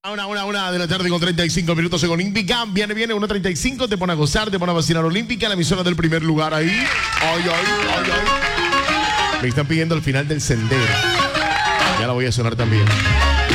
Una de la tarde con 35 minutos en Olímpica. Viene 1:35, te pone a gozar, te pone a vacilar Olímpica, la emisora del primer lugar ahí. Ay. Me están pidiendo el final del sendero. Ya la voy a sonar también.